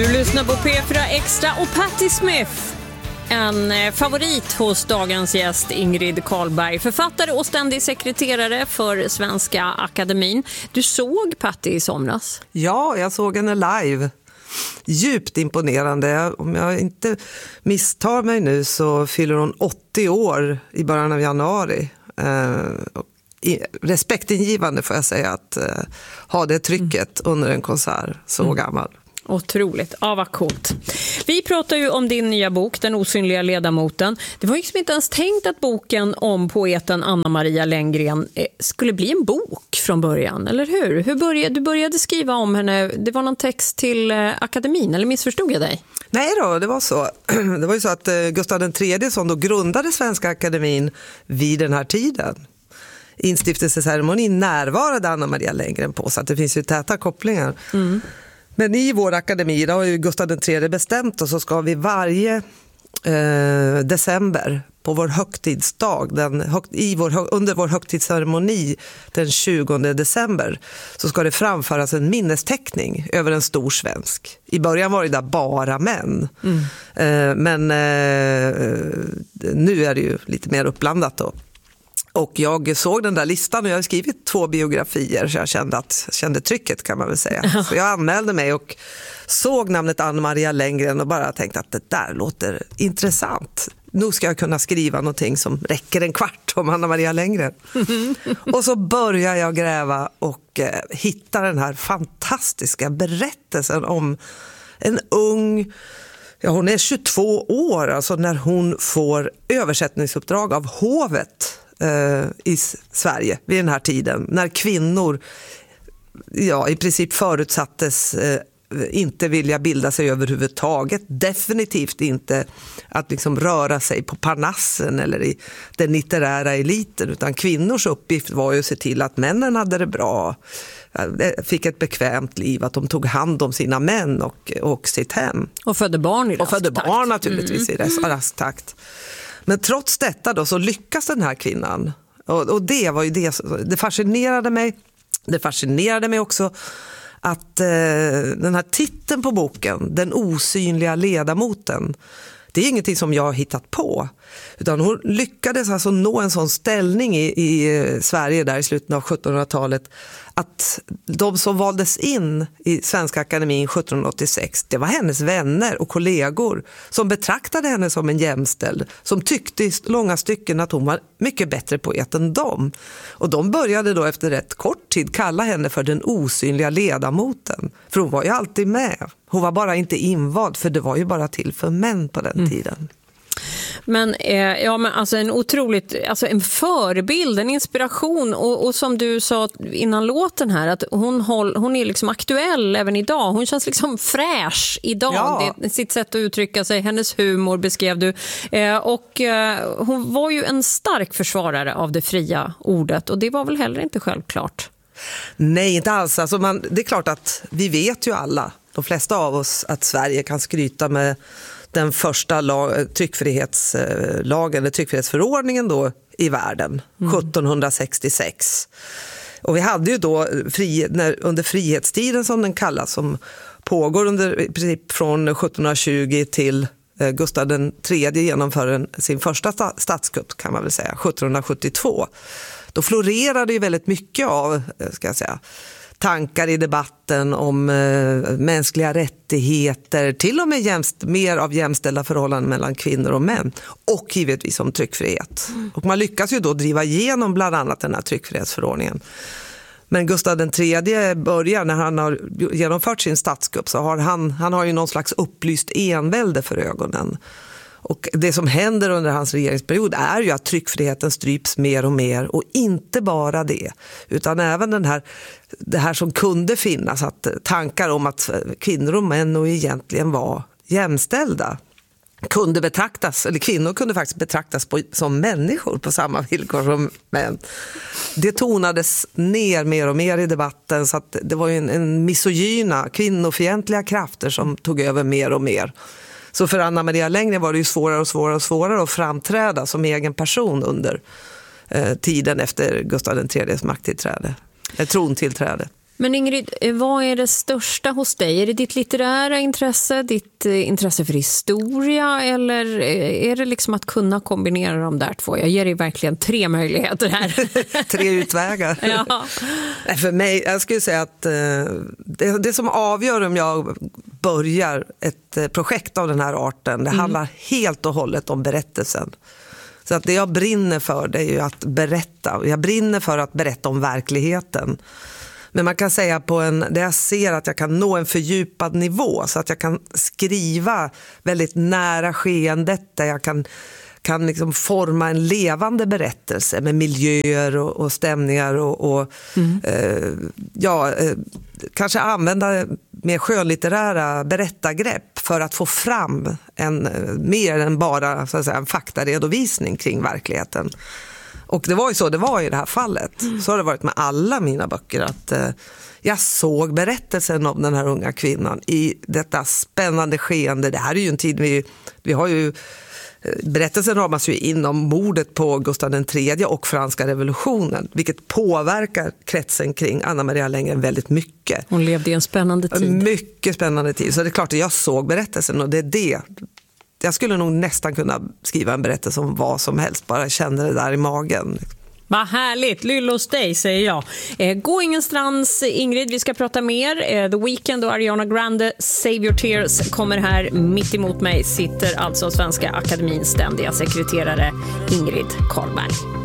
Du lyssnar på P4 Extra och Patti Smith. En favorit hos dagens gäst Ingrid Carlberg, författare och ständig sekreterare för Svenska Akademin. Du såg Patti i somras? Ja, jag såg henne live. Djupt imponerande. Om jag inte misstar mig nu så fyller hon 80 år i början av januari. Respektingivande får jag säga att ha det trycket under en konsert så gammal. Otroligt, vad coolt. Vi pratar ju om din nya bok, Den osynliga ledamoten. Det var ju liksom inte ens tänkt att boken om poeten Anna Maria Lenngren skulle bli en bok från början, eller hur? Du började skriva om henne, det var någon text till akademin, eller missförstod jag dig? Nej då, det var så. Det var ju så att Gustav III som då grundade Svenska Akademin vid den här tiden. Instiftelseceremoni närvarade Anna Maria Lenngren på, så att det finns ju täta kopplingar. Men i vår akademi har ju Gustav III bestämt, och så ska vi varje december på vår högtidsdag, under vår högtidsceremoni den 20 december, så ska det framföras en minnesteckning över en stor svensk. I början var det där bara män. Men nu är det ju lite mer uppblandat då. Och jag såg den där listan och jag har skrivit 2 biografier, så jag kände trycket, kan man väl säga. Så jag anmälde mig och såg namnet Anna Maria Lenngren och bara tänkte att det där låter intressant. Nu ska jag kunna skriva någonting som räcker en kvart om Anna Maria Lenngren. Och så börjar jag gräva och hitta den här fantastiska berättelsen om en ung... Ja, hon är 22 år, alltså när hon får översättningsuppdrag av hovet i Sverige vid den här tiden, när kvinnor i princip förutsattes inte vilja bilda sig överhuvudtaget, definitivt inte att liksom röra sig på Parnassen eller i den litterära eliten, utan kvinnors uppgift var ju att se till att männen hade det bra, fick ett bekvämt liv, att de tog hand om sina män och sitt hem. Och födde barn i rask takt. Och födde barn naturligtvis i rask takt. Men trots detta då så lyckas den här kvinnan. Och det var ju det fascinerade mig. Det fascinerade mig också att den här titeln på boken, Den osynliga ledamoten, det är ingenting som jag har hittat på. Utan hon lyckades alltså nå en sån ställning i Sverige där i slutet av 1700-talet att de som valdes in i Svenska Akademin 1786, det var hennes vänner och kollegor som betraktade henne som en jämställd, som tyckte i långa stycken att hon var mycket bättre poet än dem. Och de började då efter rätt kort tid kalla henne för den osynliga ledamoten. För hon var ju alltid med. Hon var bara inte invald, för det var ju bara till för män på den tiden. Men alltså en förebild, en inspiration, och som du sa innan låten här, att hon är liksom aktuell även idag. Hon känns liksom fräsch idag. Ja. Det är sitt sätt att uttrycka sig, hennes humor beskrev du. Och hon var ju en stark försvarare av det fria ordet, och det var väl heller inte självklart. Nej, inte alls. Alltså det är klart att vi vet ju alla, de flesta av oss, att Sverige kan skryta med den första tryckfrihetslagen eller tryckfrihetsförordningen då i världen, 1766. Och vi hade ju då under frihetstiden, som den kallas, som pågår under i princip från 1720 till Gustav III genomför sin första statskupp, kan man väl säga, 1772. Då florerade ju väldigt mycket av, tankar i debatten om mänskliga rättigheter, till och med mer av jämställda förhållanden mellan kvinnor och män, och givetvis om tryckfrihet. Och man lyckas ju då driva igenom bland annat den här tryckfrihetsförordningen. Men Gustav III börjar, när han har genomfört sin statskupp, så har han har ju någon slags upplyst envälde för ögonen. Och det som händer under hans regeringsperiod är ju att tryckfriheten stryps mer och mer, och inte bara det, utan även det här som kunde finnas, att tankar om att kvinnor och män och egentligen var jämställda kunde betraktas, eller kvinnor kunde faktiskt betraktas som människor på samma villkor som män. Det tonades ner mer och mer i debatten, så att det var ju en misogyna, kvinnofientliga krafter som tog över mer och mer. Så för Anna Maria Lenngren var det ju svårare att framträda som egen person under tiden efter Gustav III:s makttillträde, trontillträde. Men Ingrid, vad är det största hos dig? Är det ditt litterära intresse, ditt intresse för historia, eller är det liksom att kunna kombinera de där två? Jag ger dig verkligen 3 möjligheter här. 3 utvägar. Ja. För mig, jag skulle säga att det som avgör om jag börjar ett projekt av den här arten, det handlar helt och hållet om berättelsen. Så att det jag brinner för, det är ju att berätta. Jag brinner för att berätta om verkligheten. Men man kan säga där jag ser att jag kan nå en fördjupad nivå, så att jag kan skriva väldigt nära skeendet, där jag kan liksom forma en levande berättelse med miljöer och stämningar och kanske använda mer skönlitterära berättargrepp för att få fram mer än bara, så att säga, en faktaredovisning kring verkligheten. Och det var ju så det var i det här fallet. Så har det varit med alla mina böcker, att jag såg berättelsen om den här unga kvinnan i detta spännande skeende. Det här är ju en tid vi har ju, berättelsen ramas ju inom mordet på Gustav III och franska revolutionen, vilket påverkar kretsen kring Anna Maria Lenngren väldigt mycket. Hon levde i en spännande tid. Mycket spännande tid. Så det är klart att jag såg berättelsen, och det är det. Jag skulle nog nästan kunna skriva en berättelse om vad som helst, bara kände det där i magen. Vad härligt, lyll hos dig, säger jag. Gå ingenstans, Ingrid, vi ska prata mer. The Weeknd och Ariana Grande, Save Your Tears, kommer här. Mitt emot mig sitter alltså Svenska Akademins ständiga sekreterare Ingrid Carlberg.